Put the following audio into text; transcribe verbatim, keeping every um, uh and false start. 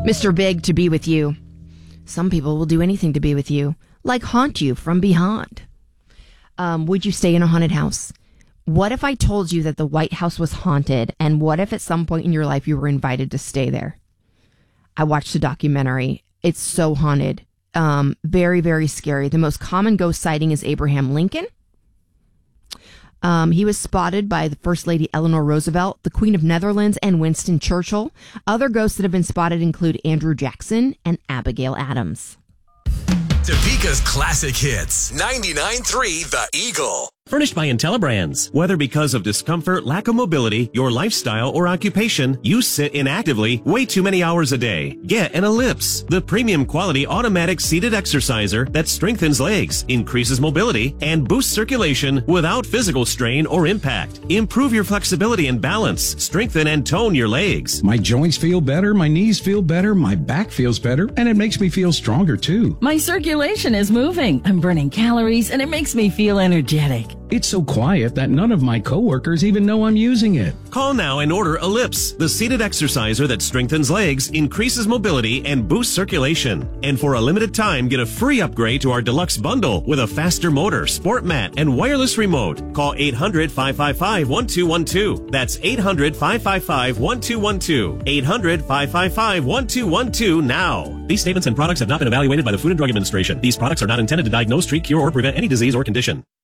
Mister Big, to be with you. Some people will do anything to be with you, like haunt you from behind. Um, would you stay in a haunted house? What if I told you that the White House was haunted, and what if at some point in your life you were invited to stay there? I watched a documentary. It's so haunted. Um, very, very scary. The most common ghost sighting is Abraham Lincoln. Um, he was spotted by the First Lady Eleanor Roosevelt, the Queen of Netherlands, and Winston Churchill. Other ghosts that have been spotted include Andrew Jackson and Abigail Adams. Topeka's classic hits. ninety-nine point three The Eagle. Furnished by IntelliBrands. Whether because of discomfort, lack of mobility, your lifestyle, or occupation, you sit inactively way too many hours a day. Get an Ellipse, the premium quality automatic seated exerciser that strengthens legs, increases mobility, and boosts circulation without physical strain or impact. Improve your flexibility and balance. Strengthen and tone your legs. My joints feel better, my knees feel better, my back feels better, and it makes me feel stronger too. My circulation is moving. I'm burning calories, and it makes me feel energetic. It's so quiet that none of my coworkers even know I'm using it. Call now and order Ellipse, the seated exerciser that strengthens legs, increases mobility, and boosts circulation. And for a limited time, get a free upgrade to our deluxe bundle with a faster motor, sport mat, and wireless remote. Call eight hundred, five five five, one two one two. That's eight hundred, five five five, one two one two. eight hundred, five five five, one two one two now. These statements and products have not been evaluated by the Food and Drug Administration. These products are not intended to diagnose, treat, cure, or prevent any disease or condition.